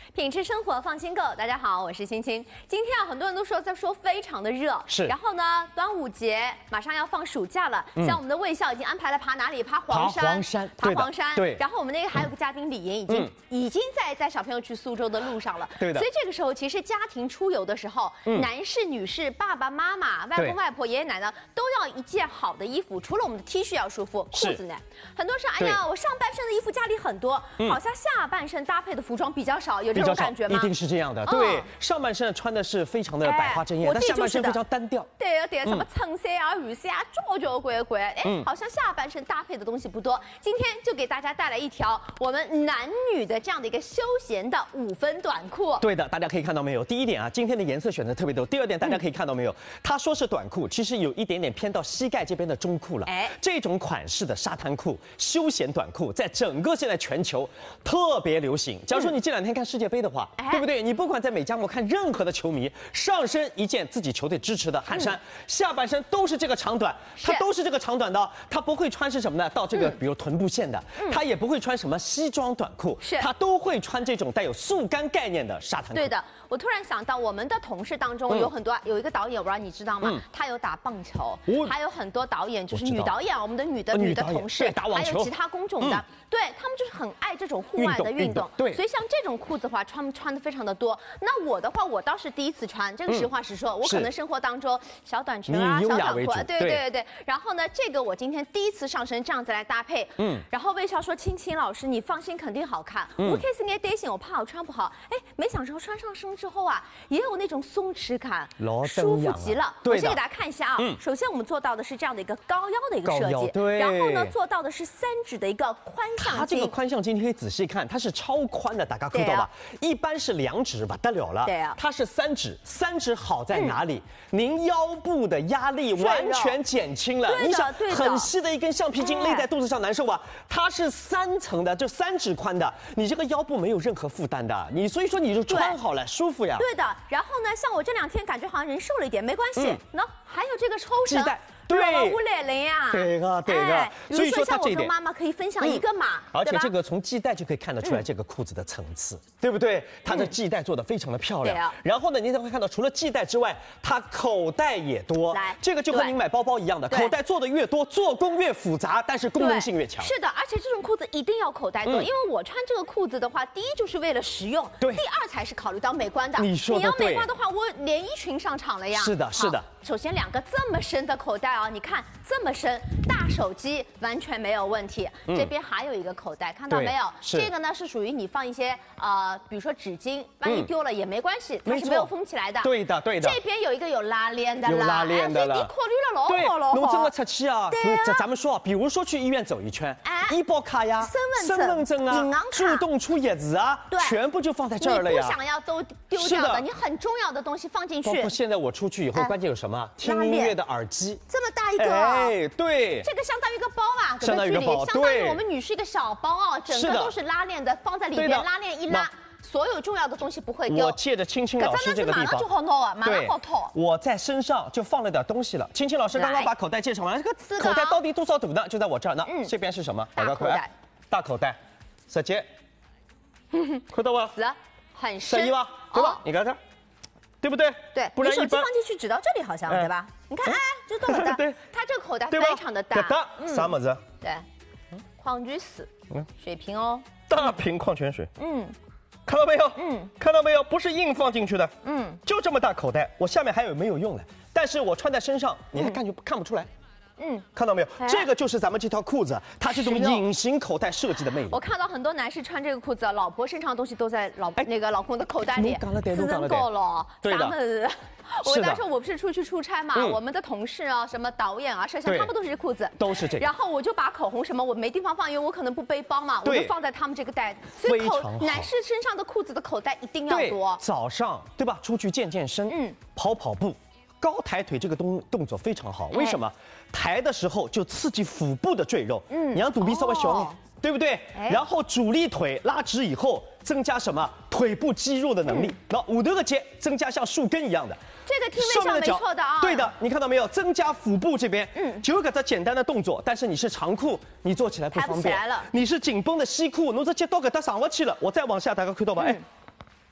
品质生活，放心购。大家好，我是青青。今天啊，很多人都说非常的热， 是。然后呢，端午节马上要放暑假了，像我们的卫校已经安排了爬哪里？爬黄山。爬黄山。 对。 然后我们那个还有个嘉宾李岩已经在带小朋友去苏州的路上了。 对的。 所以这个时候，其实家庭出游的时候，男士、女士、爸爸妈妈、外公外婆、爷爷奶奶都要一件好的衣服。除了我们的 T 恤要舒服，裤子呢？很多人说，哎呀，我上半身的衣服家里很多，好像下半身搭配的服装比较少，有这种感觉吗？ 一定是这样的。对，上半身穿的是非常的百花争艳，但下半身非常单调。 对啊，什么衬衫啊、雨伞啊，交关，好像下半身搭配的东西不多。今天就给大家带来一条我们男女的这样的一个休闲的5分短裤。 对的，大家可以看到没有？第一点啊，今天的颜色选择特别多。第二点，大家可以看到没有？他说是短裤，其实有一点点偏到膝盖这边的中裤了。这种款式的沙滩裤、休闲短裤，在整个现在全球特别流行。假如说你这2天看世界杯的话，对不对？你不管在美加墨看任何的球迷，上身一件自己球队支持的汗衫，下半身都是这个长短，它都是这个长短的，它不会穿是什么呢？到这个比如臀部线的，它也不会穿什么西装短裤，它都会穿这种带有速干概念的沙滩裤。 对的，我突然想到，我们的同事当中有一个导演，我不知道你知道吗？他有打棒球，还有很多导演就是女导演，我们的女的同事，还有其他工种的，对他们就是很爱这种户外的运动， 对， 所以像这种裤子的话，穿的非常的多。那我的话，我倒是第一次穿，这个实话实说，我可能生活当中小短裙啊、小短裤，对。然后呢，这个我今天第一次上身这样子来搭配，然后魏少说：“青青老师，你放心，肯定好看。”我开始也担心，我怕我穿不好，没想到穿上身之后啊，也有那种松弛感，舒服极了。我先给大家看一下啊，首先我们做到的是这样的一个高腰的一个设计，然后呢，做到的是3指的一个宽向襟。 它这个宽向襟你可以仔细看，它是超宽的，大家看到吧？一般是2指不得了了， 对啊， 它是3指，3指好在哪里？您腰部的压力完全减轻了。你想，很细的一根橡皮筋勒在肚子上难受吧？它是3层的，就3指宽的，你这个腰部没有任何负担的，所以说你就穿好了，舒服呀。 对的。然后呢，像我这2天感觉好像人瘦了一点，没关系。那还有这个抽绳。 对， 乌来了呀， 对个， 所以说像我跟妈妈可以分享一个码， 而且这个从系带就可以看得出来这个裤子的层次，对不对？它的系带做得非常的漂亮。然后呢，您才会看到，除了系带之外，它口袋也多。这个就和您买包包一样的，口袋做的越多，做工越复杂，但是功能性越强。 是的，而且这种裤子一定要口袋多，因为我穿这个裤子的话，第一就是为了实用，第二才是考虑到美观的。 你说的对。 你要美观的话，我连衣裙上场了呀。 是的。 首先2个这么深的口袋啊，你看这么深，大手机完全没有问题。这边还有一个口袋，看到没有？这个呢是属于你放一些比如说纸巾，万一丢了也没关系，它是没有封起来的。 对的。 这边有一个有拉链的啦， 有拉链的了。 你考虑了老好了。 侬真的出去啊，咱们说，比如说去医院走一圈，医保卡呀、身份证啊、 银行卡、 主动出叶子啊，全部就放在这儿了呀。 你不想要都丢掉的，你很重要的东西放进去。 包括现在我出去以后，关键有什么？听音乐的耳机， 这么大一个， 对， 这个相当于一个包啊， 相当于一个包， 相当于我们女士一个小包啊，整个都是拉链的，放在里边，拉链一拉，所有重要的东西不会丢。 我借着青青老师这个地方， 马上好套。 我在身上就放了点东西了。青青老师刚刚把口袋介绍完，这个口袋到底多少度呢？就在我这儿呢。这边是什么？大口袋，10节，看到吧？ 很深 ，11吧，对吧？你看看。对不对？ 对， 不然手机放进去只到这里好像，对吧？你看，就这么大。 对， 它这个口袋非常的大。 啥么子？ 对，矿泉水，水瓶哦， 大瓶矿泉水。看到没有？看到没有？不是硬放进去的。就这么大口袋，我下面还有没有用的？但是我穿在身上，你还看不出来。看到没有？这个就是咱们这条裤子，它这种隐形口袋设计的魅力。 我看到很多男士穿这个裤子，老婆身上的东西都在老公的口袋里，真够了。 对的。 我跟他说，我不是出去出差嘛，我们的同事啊，什么导演啊、摄像，他们都是这裤子， 都是这个。 然后我就把口红什么，我没地方放，因为我可能不背包嘛，我就放在他们这个袋。所以男士身上的裤子的口袋一定要多。 早上对吧？出去健身，跑步。高抬腿这个动作非常好，为什么？抬的时候就刺激腹部的赘肉，你让肚皮稍微小点，对不对？然后主力腿拉直以后，增加什么？腿部肌肉的能力。那五头个节增加像树根一样的。 这个听位上没错的啊。 对的，你看到没有？增加腹部这边，就个这简单的动作，但是你是长裤，你做起来不方便。你是紧绷的西裤，侬这接到给它上不去了，我再往下，大家看到吧？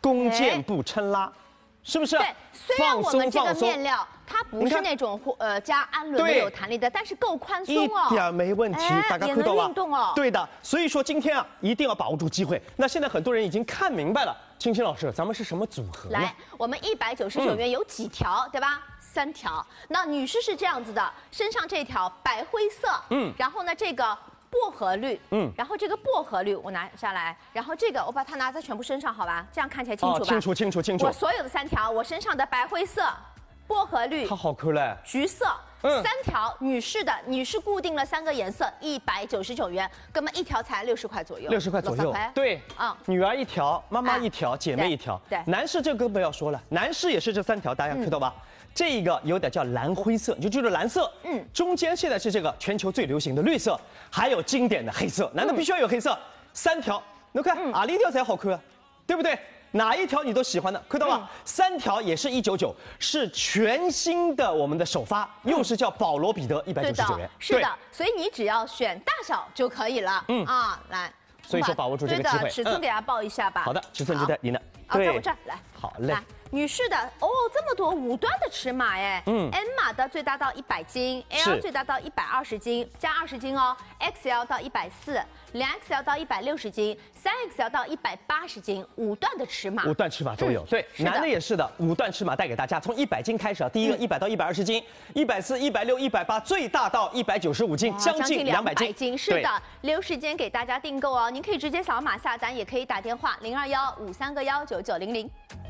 弓箭步抻拉，是不是？ 对，虽然我们这个面料它不是那种加氨纶的有弹力的，但是够宽松哦， 一点没问题，大家看到吧？ 运动哦。 对的，所以说今天啊，一定要把握住机会。那现在很多人已经看明白了，青青老师，咱们是什么组合？ 来，我们199元有几条，对吧？3条。那女士是这样子的，身上这条白灰色，然后呢这个。薄荷绿，然后这个薄荷绿我拿下来，然后这个我把它拿在全部身上，好吧？这样看起来清楚吧？ 清楚。 我所有的3条，我身上的白灰色、薄荷绿， 它好看嘞， 橘色，3条女士的，女士固定了3个颜色，199元，根本一条才60块左右 ，60块左右，对，女儿1条，妈妈1条，姐妹1条， 对， 男士这个不要说了，男士也是这3条，大家看到吧？这个有点叫蓝灰色，你就记住蓝色。中间现在是这个全球最流行的绿色，还有经典的黑色，男的必须要有黑色。3条，你看哪一条才好看啊？对不对？哪一条你都喜欢的，看到吧？3条也是199，是全新的我们的首发，又是叫保罗彼得199元。 是的，所以你只要选大小就可以了。来。 所以说把握住这个机会， 尺寸给大家报一下吧。 好的，尺寸就在你那。 在我这儿来。 好嘞。 来，女士的这么多5段的尺码哎，M 码的最大到100斤 ，L 最大到120斤，加20斤哦 ，XL 到140，2XL 到160斤，3XL 到180斤，5段的尺码。5 段尺码都有，对，男的也是的，5段尺码带给大家，从100斤开始啊，第一个100到120斤，140、160、180，最大到195斤，将近200斤。 是的，留时间给大家订购哦，您可以直接扫码下单，也可以打电话0215319900。